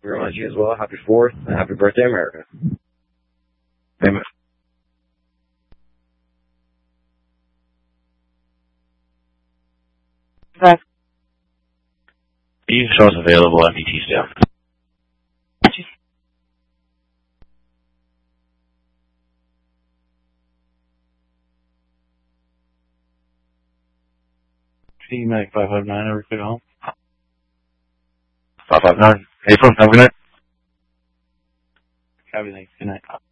very much. You as well. Happy 4th and happy birthday, America. Amen. You show us available MBT staff. Mag 559, over to home. 559. April, have a good night. Copy, thanks. Good night.